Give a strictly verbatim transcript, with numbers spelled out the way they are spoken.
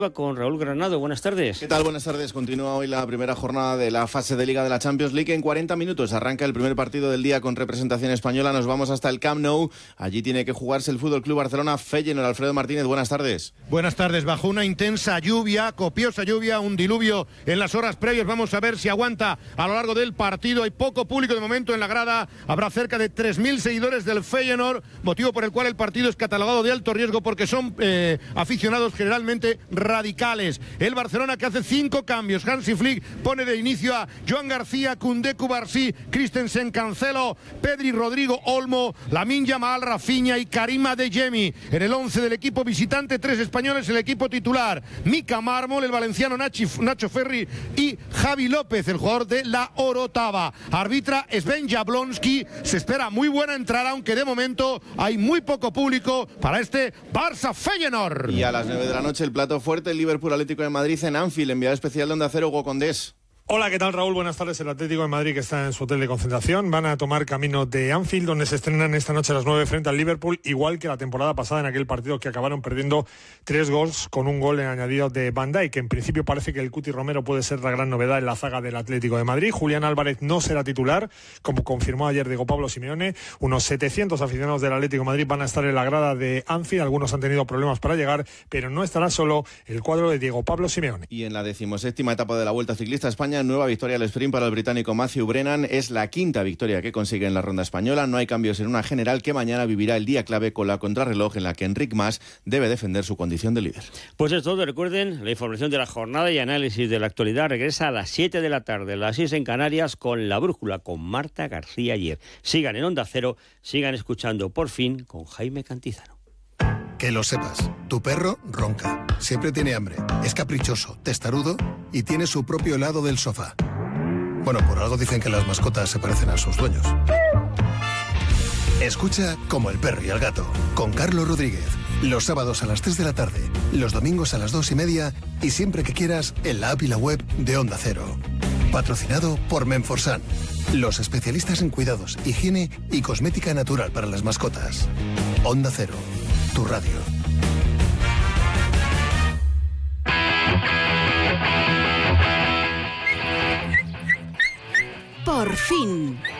Con Raúl Granado, buenas tardes. ¿Qué tal? Buenas tardes. Continúa hoy la primera jornada de la fase de Liga de la Champions League. En cuarenta minutos arranca el primer partido del día con representación española. Nos vamos hasta el Camp Nou. Allí tiene que jugarse el Fútbol Club Barcelona Feyenoord. Alfredo Martínez, buenas tardes. Buenas tardes. Bajo una intensa lluvia, copiosa lluvia, un diluvio en las horas previas. Vamos a ver si aguanta a lo largo del partido. Hay poco público de momento en la grada. Habrá cerca de tres mil seguidores del Feyenoord, motivo por el cual el partido es catalogado de alto riesgo porque son eh, aficionados generalmente radicales. El Barcelona, que hace cinco cambios. Hansi Flick pone de inicio a Joan García, Koundé, Cubarsí, Christensen, Cancelo, Pedri, Rodrigo, Olmo, Lamine Yamal, Rafinha y Karim Adeyemi. En el once del equipo visitante, tres españoles, el equipo titular: Mika Mármol, el valenciano Nachi, Nacho Ferri y Javi López, el jugador de la Orotava. Arbitra Sven Jablonski. Se espera muy buena entrada, aunque de momento hay muy poco público para este Barça Feyenoord. Y a las nueve de la noche el plato fuerte, el Liverpool Atlético de Madrid en Anfield. Enviado especial de Onda Cero, Hugo Condés. Hola, ¿qué tal, Raúl? Buenas tardes. El Atlético de Madrid, que está en su hotel de concentración, van a tomar camino de Anfield, donde se estrenan esta noche a las nueve frente al Liverpool, igual que la temporada pasada en aquel partido que acabaron perdiendo tres goles con un gol en añadido de Van Dijk, que en principio parece que el Cuti Romero puede ser la gran novedad en la zaga del Atlético de Madrid. Julián Álvarez no será titular, como confirmó ayer Diego Pablo Simeone. Unos setecientos aficionados del Atlético de Madrid van a estar en la grada de Anfield. Algunos han tenido problemas para llegar, pero no estará solo el cuadro de Diego Pablo Simeone. Y en la decimoséptima etapa de la Vuelta Ciclista a España, nueva victoria al sprint para el británico Matthew Brennan. Es la quinta victoria que consigue en la ronda española. No hay cambios en una general que mañana vivirá el día clave con la contrarreloj, en la que Enric Mas debe defender su condición de líder. Pues es todo. Recuerden, la información de la jornada y análisis de la actualidad regresa a las siete de la tarde, a las seis en Canarias, con La Brújula, con Marta García Ayer. Sigan en Onda Cero, sigan escuchando Por Fin con Jaime Cantizano. Que lo sepas, tu perro ronca, siempre tiene hambre, es caprichoso, testarudo y tiene su propio helado del sofá. Bueno, por algo dicen que las mascotas se parecen a sus dueños. Escucha Como el perro y el gato, con Carlos Rodríguez. Los sábados a las tres de la tarde, los domingos a las dos y media y siempre que quieras en la app y la web de Onda Cero. Patrocinado por Menforsan, los especialistas en cuidados, higiene y cosmética natural para las mascotas. Onda Cero, tu radio. Por fin.